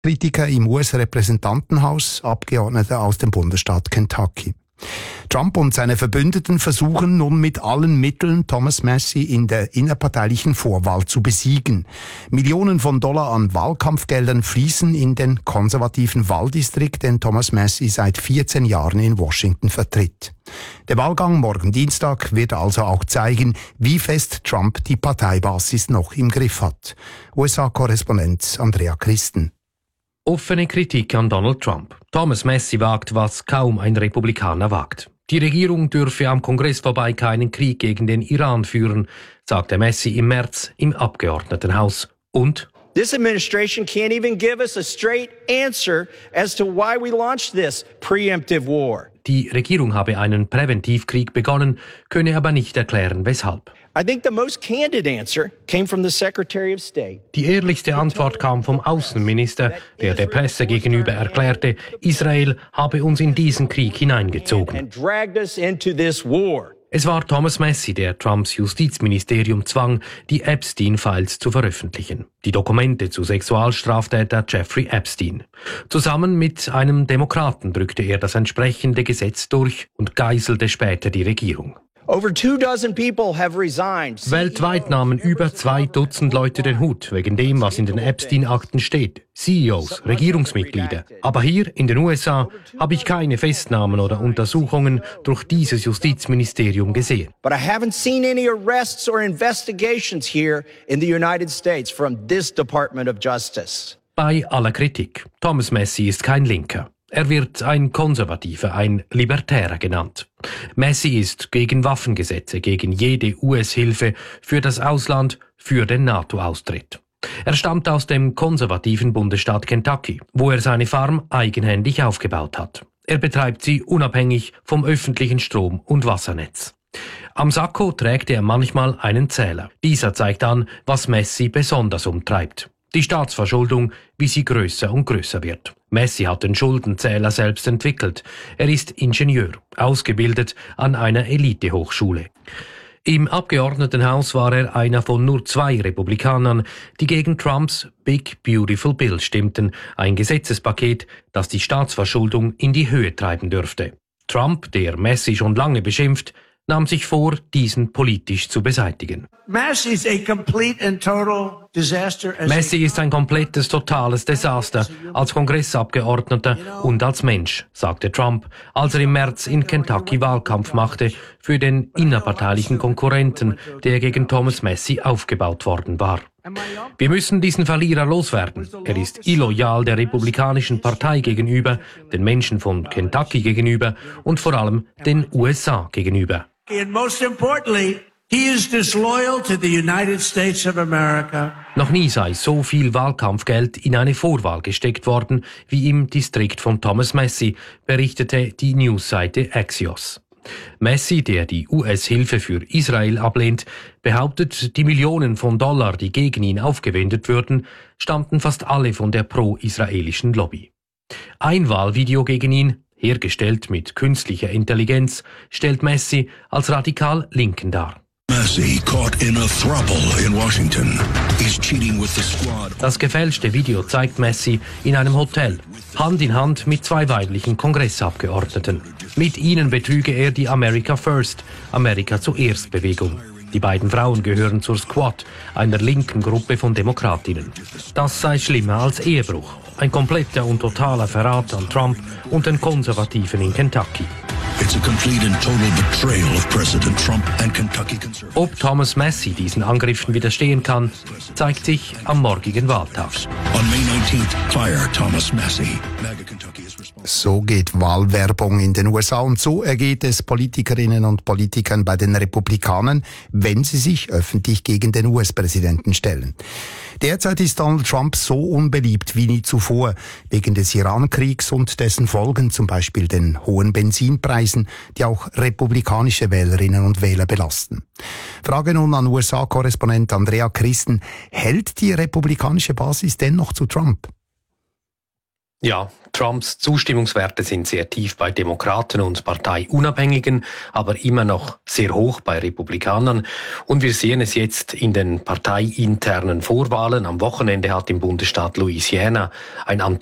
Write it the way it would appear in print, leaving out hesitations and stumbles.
Kritiker im US-Repräsentantenhaus, Abgeordnete aus dem Bundesstaat Kentucky. Trump und seine Verbündeten versuchen nun mit allen Mitteln, Thomas Massie in der innerparteilichen Vorwahl zu besiegen. Millionen von Dollar an Wahlkampfgeldern fließen in den konservativen Wahldistrikt, den Thomas Massie seit 14 Jahren in Washington vertritt. Der Wahlgang morgen Dienstag wird also auch zeigen, wie fest Trump die Parteibasis noch im Griff hat. USA-Korrespondent Andrea Christen. Offene Kritik an Donald Trump. Thomas Massie wagt, was kaum ein Republikaner wagt. Die Regierung dürfe am Kongress vorbei keinen Krieg gegen den Iran führen, sagte Massie im März im Abgeordnetenhaus. Und This administration can't even give us a straight answer as to why we launched this preemptive war. Die Regierung habe einen Präventivkrieg begonnen, könne aber nicht erklären, weshalb. I think the most candid answer came from the Secretary of State. Die ehrlichste Antwort kam vom Außenminister, der der Presse gegenüber erklärte, Israel habe uns in diesen Krieg hineingezogen. And dragged us into this war. Es war Thomas Massie, der Trumps Justizministerium zwang, die Epstein-Files zu veröffentlichen. Die Dokumente zu Sexualstraftäter Jeffrey Epstein. Zusammen mit einem Demokraten drückte er das entsprechende Gesetz durch und geißelte später die Regierung. Over 24 people have resigned. Weltweit nahmen über 2 Dutzend Leute den Hut, wegen dem, was in den Epstein-Akten steht. CEOs, Regierungsmitglieder. Aber hier in den USA habe ich keine Festnahmen oder Untersuchungen durch dieses Justizministerium gesehen. But I haven't seen any arrests or investigations here in the United States from this Department of Justice. Bei aller Kritik. Thomas Massie ist kein Linker. Er wird ein Konservativer, ein Libertärer genannt. Massie ist gegen Waffengesetze, gegen jede US-Hilfe für das Ausland, für den NATO-Austritt. Er stammt aus dem konservativen Bundesstaat Kentucky, wo er seine Farm eigenhändig aufgebaut hat. Er betreibt sie unabhängig vom öffentlichen Strom- und Wassernetz. Am Sakko trägt er manchmal einen Zähler. Dieser zeigt an, was Massie besonders umtreibt. Die Staatsverschuldung, wie sie größer und größer wird. Massie hat den Schuldenzähler selbst entwickelt. Er ist Ingenieur, ausgebildet an einer Elitehochschule. Im Abgeordnetenhaus war er einer von nur 2 Republikanern, die gegen Trumps Big Beautiful Bill stimmten, ein Gesetzespaket, das die Staatsverschuldung in die Höhe treiben dürfte. Trump, der Massie schon lange beschimpft, nahm sich vor, diesen politisch zu beseitigen. Massie ist ein komplettes, totales Desaster als Kongressabgeordneter und als Mensch, sagte Trump, als er im März in Kentucky Wahlkampf machte für den innerparteilichen Konkurrenten, der gegen Thomas Massie aufgebaut worden war. Wir müssen diesen Verlierer loswerden. Er ist illoyal der Republikanischen Partei gegenüber, den Menschen von Kentucky gegenüber und vor allem den USA gegenüber. And most importantly, he is disloyal to the United States of America. Noch nie sei so viel Wahlkampfgeld in eine Vorwahl gesteckt worden wie im Distrikt von Thomas Massie, berichtete die Newsseite Axios. Massie, der die US-Hilfe für Israel ablehnt, behauptet, die Millionen von Dollar, die gegen ihn aufgewendet würden, stammten fast alle von der pro-israelischen Lobby. Ein Wahlvideo gegen ihn, hergestellt mit künstlicher Intelligenz, stellt Massie als radikal Linken dar. Massie caught in a throuple in Washington. He's cheating with the squad. Das gefälschte Video zeigt Massie in einem Hotel, Hand in Hand mit 2 weiblichen Kongressabgeordneten. Mit ihnen betrüge er die America First, Amerika zuerst Bewegung. Die beiden Frauen gehören zur Squad, einer linken Gruppe von Demokratinnen. Das sei schlimmer als Ehebruch. Ein kompletter und totaler Verrat an Trump und den Konservativen in Kentucky. It's a complete and total betrayal of President Trump and Kentucky conservatives. Ob Thomas Massie diesen Angriffen widerstehen kann, zeigt sich am morgigen Wahltag. On May 19th, fire Thomas Massie. MAGA Kentucky is responsible. So geht Wahlwerbung in den USA und so ergeht es Politikerinnen und Politikern bei den Republikanern, wenn sie sich öffentlich gegen den US-Präsidenten stellen. Derzeit ist Donald Trump so unbeliebt wie nie zuvor, wegen des Iran-Kriegs und dessen Folgen, zum Beispiel den hohen Benzinpreisen, die auch republikanische Wählerinnen und Wähler belasten. Frage nun an USA-Korrespondent Andrea Christen: Hält die republikanische Basis dennoch zu Trump? Ja, Trumps Zustimmungswerte sind sehr tief bei Demokraten und Parteiunabhängigen, aber immer noch sehr hoch bei Republikanern. Und wir sehen es jetzt in den parteiinternen Vorwahlen. Am Wochenende hat im Bundesstaat Louisiana ein